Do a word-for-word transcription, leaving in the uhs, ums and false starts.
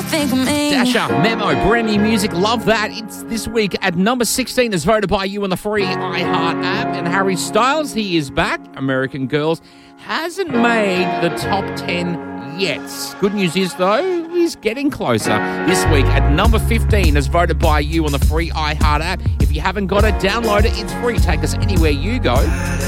think of me. Dasha, Memo, brand new music. Love that. It's this week at number sixteen, as voted by you on the free iHeart app. And Harry Styles, he is back. American Girls hasn't made the top ten yet. Good news is, though, he's getting closer. This week at number fifteen, as voted by you on the free iHeart app. If you haven't got it, download it. It's free. Take us anywhere you go.